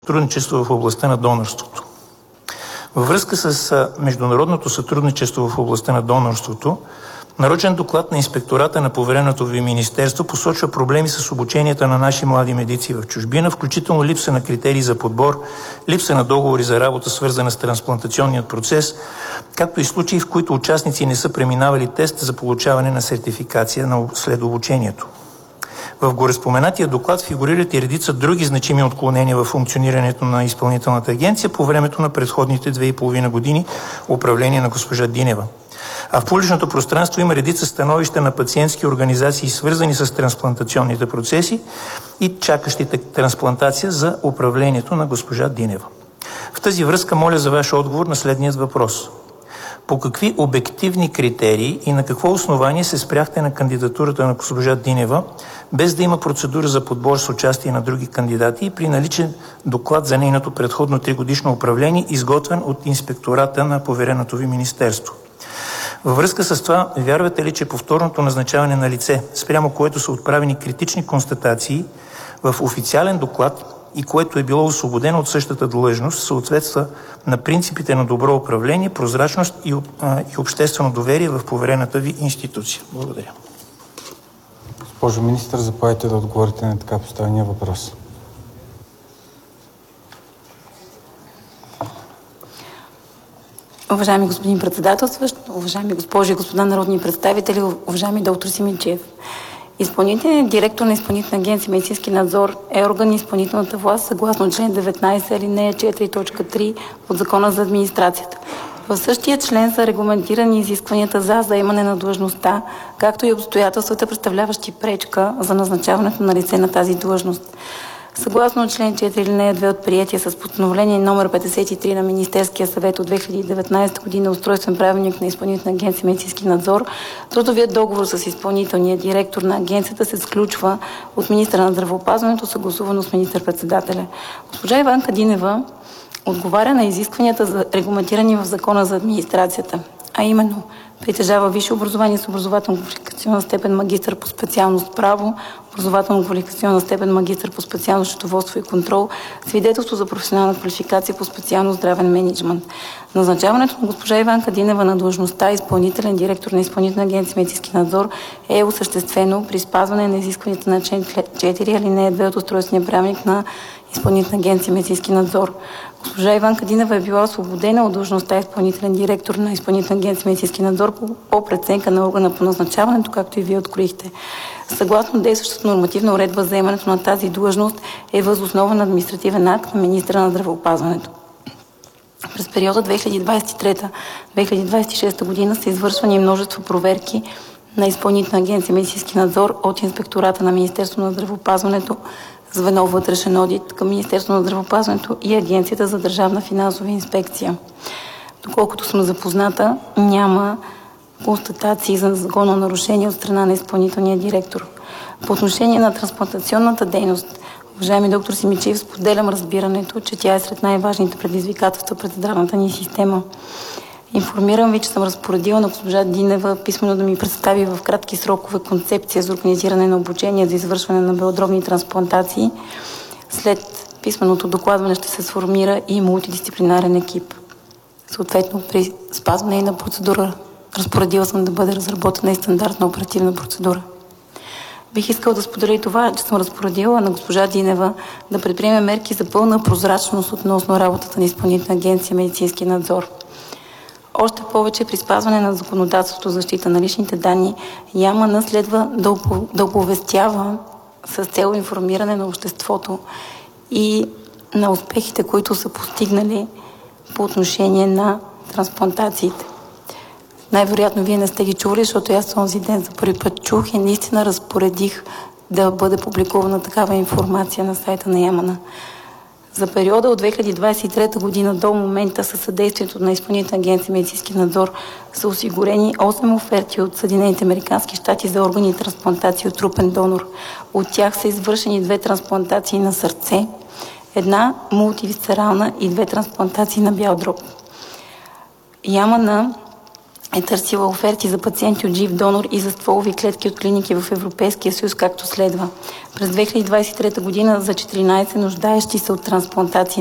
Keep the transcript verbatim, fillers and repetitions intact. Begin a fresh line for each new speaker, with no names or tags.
сътрудничество в областта на донорството. Във връзка с международното сътрудничество в областта на донорството, нарочен доклад на Инспектората на повереното ви министерство посочва проблеми с обученията на наши млади медици в чужбина, включително липса на критерии за подбор, липса на договори за работа, свързана с трансплантационният процес, както и случаи, в които участници не са преминавали тест за получаване на сертификация след обучението. В гореспоменатия доклад фигурират и редица други значими отклонения в функционирането на изпълнителната агенция по времето на предходните две и половина години управление на госпожа Динева. А в публичното пространство има редица становища на пациентски организации, свързани с трансплантационните процеси и чакащите трансплантация за управлението на госпожа Динева. В тази връзка моля за ваш отговор на следният въпрос. По какви обективни критерии и на какво основание се спряхте на кандидатурата на госпожа Динева, без да има процедура за подбор с участие на други кандидати и при наличен доклад за нейното предходно тригодишно управление, изготвен от Инспектората на повереното ви министерство? Във връзка с това, вярвате ли, че повторното назначаване на лице, спрямо което са отправени критични констатации в официален доклад и което е било освободено от същата длъжност, съответства на принципите на добро управление, прозрачност и, а, и обществено доверие в поверената ви институция? Благодаря.
Госпожо министър, заповядайте да отговорите на така поставения въпрос.
Уважаеми господин председателстващ, уважаеми госпожи и господа народни представители, уважаеми доктор Симидчиев. Изпълнителният директор на Изпълнителна агенция медицински надзор е орган на изпълнителната власт съгласно член деветнайсет, алинея четири, точка три от Закона за администрацията. В същия член са регламентирани изискванията за заемане на длъжността, както и обстоятелствата, представляващи пречка за назначаването на лице на тази длъжност. Съгласно член четири, алинея две от приетия с постановление номер петдесет и три на Министерския съвет от две хиляди и деветнайсета година устройствен правилник на Изпълнителна агенция медицински надзор, трудовият договор с изпълнителния директор на агенцията се сключва от министъра на здравеопазването, съгласувано с министър-председателя. Госпожа Иванка Динева отговаря на изискванията, за регламентирани в Закона за администрацията, а именно притежава висше образование с образователно-квалификационна степен магистър по специалност право, образователно-квалификационна степен магистър по специалност счетоводство и контрол, свидетелство за професионална квалификация по специалност здравен мениджмънт. Назначаването на госпожа Иванка Динева на длъжността изпълнителен директор на Изпълнителна агенция медицински надзор е осъществено при спазване на изискванията на член четири, алинея две от устройствения правилник на Изпълнителна агенция медицински надзор. Госпожа Иванка Динева е била освободена от длъжността изпълнителен директор на Изпълнителна агенция медицински надзор по, по преценка на органа по назначаването, както и вие откроихте. Съгласно действащата нормативна уредба, заемането на тази длъжност е въз основа на административен акт на министъра на здравеопазването. През периода две хиляди двадесет и трета - две хиляди двадесет и шеста година са извършвани множество проверки на Изпълнителна агенция медицински надзор от Инспектората на Министерството на здравеопазването, звено вътрешен одит към Министерството на здравеопазването и Агенцията за държавна финансова инспекция. Доколкото съм запозната, няма констатации за законно нарушение от страна на изпълнителния директор. По отношение на трансплантационната дейност, уважаеми доктор Симидчиев, споделям разбирането, че тя е сред най-важните предизвикателства пред здравната ни система. Информирам ви, че съм разпоредила на госпожа Динева писмено да ми представи в кратки срокове концепция за организиране на обучение за извършване на белодробни трансплантации. След писменото докладване ще се сформира и мултидисциплинарен екип. Съответно, при спазване и на процедура, разпоредила съм да бъде разработена и стандартна оперативна процедура. Бих искал да споделя и това, че съм разпоредила на госпожа Динева да предприеме мерки за пълна прозрачност относно работата на Изпълнителна агенция медицински надзор. Още повече при спазване на законодателството за защита на личните данни, ЯМАН следва да, да оповестява с цел информиране на обществото и на успехите, които са постигнали по отношение на трансплантациите. Най-вероятно вие не сте ги чули, защото аз този ден за първи път чух и наистина разпоредих да бъде публикувана такава информация на сайта на ЯМАН. За периода от две хиляди двадесет и трета година до момента със съдействието на Изпълнителна агенция медицински надзор са осигурени осем оферти от Съединените американски щати за органи и трансплантации от трупен донор. От тях са извършени две трансплантации на сърце, една мултивисцерална и две трансплантации на бял дроб. ЯМАН е търсила оферти за пациенти от жив донор и за стволови клетки от клиники в Европейския съюз, както следва. През две хиляди двадесет и трета година за четиринадесет нуждаещи се от трансплантации